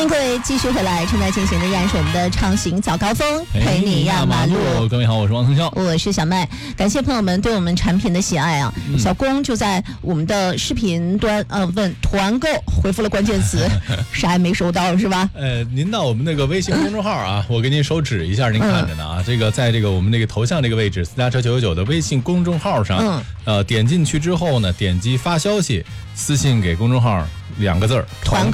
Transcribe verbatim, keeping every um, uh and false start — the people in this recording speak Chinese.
迎各位继续回来，正在进行的依然是我们的畅行早高峰，陪你压马路。 各位好，我是王腾霄， 我是小麦。感谢朋友们对我们产品的喜爱啊！嗯、小龚就在我们的视频端呃问团购回复了关键词，啥也没收到是吧？ 呃，您到我们那个微信公众号啊，我给您手指一下，您看着呢啊，嗯、这个在这个我们那个头像这个位置，私家车九九九的微信公众号上，嗯、呃，点进去之后呢，点击发消息，私信给公众号两个字儿团购。